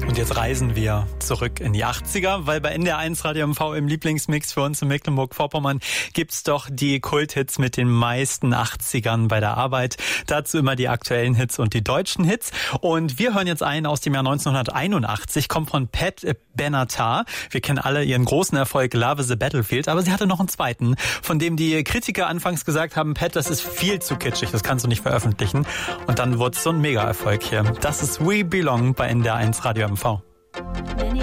Und jetzt reisen wir zurück in die 80er, weil bei NDR 1 Radio MV im Lieblingsmix für uns in Mecklenburg-Vorpommern gibt's doch die Kulthits mit den meisten 80ern bei der Arbeit. Dazu immer die aktuellen Hits und die deutschen Hits. Und wir hören jetzt einen aus dem Jahr 1981, kommt von Pat Benatar. Wir kennen alle ihren großen Erfolg Love is a Battlefield, aber sie hatte noch einen zweiten, von dem die Kritiker anfangs gesagt haben, Pat, das ist viel zu kitschig, das kannst du nicht veröffentlichen. Und dann wurde es so ein Mega-Erfolg hier. Das ist We Belong bei NDR 1 Radio MV.